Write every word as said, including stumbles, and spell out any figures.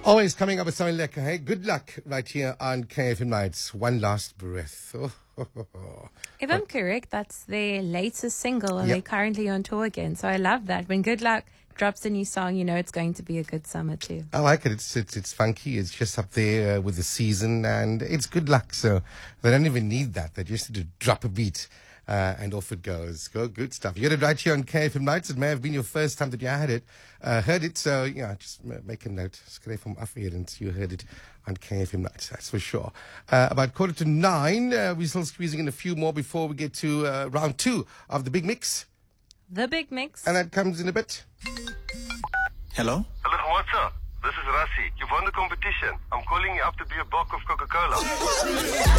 Always coming up with something lekker. Hey, good luck right here on K F M Nights. One Last Breath. Oh, oh, oh, oh. If I'm correct, that's their latest single, and Yep. they're currently on tour again. So I love that. When Good Luck drops a new song, you know it's going to be a good summer too. I like it. It's it's it's funky. It's just up there uh, with the season, and it's good luck. So they don't even need that. They just need to drop a beat, uh, and off it goes. Go, good stuff. You got it right here on K F M Nights. It may have been your first time that you had it, uh, heard it. So yeah, just m- make a note. Skry from afreerend. You heard it on K F M Nights. That's for sure. Uh, about quarter to nine. Uh, we're still squeezing in a few more before we get to uh, round two of the big mix, The Big Mix. and that comes in a bit. Hello? Hello, what's up? This is Rassi. You've won the competition. I'm calling you up to be a block of Coca-Cola.